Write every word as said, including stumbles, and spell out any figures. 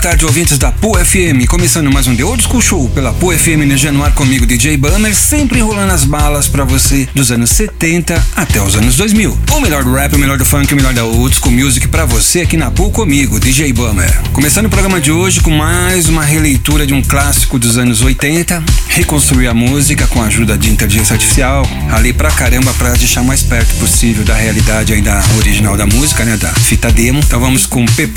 tarde, ouvintes da P U F M. Começando mais um The Old School Show pela P U F M Energia no ar comigo, D J Bummer, sempre enrolando as balas pra você dos anos setenta até os anos dois mil. O melhor do rap, o melhor do funk, o melhor da Old School Music pra você aqui na P U comigo, D J Bummer. Começando o programa de hoje com mais uma releitura de um clássico dos anos oitenta. Reconstruir a música com a ajuda de inteligência artificial. Ralei pra caramba pra deixar mais perto possível da realidade ainda original da música, né? Da fita demo. Então vamos com P P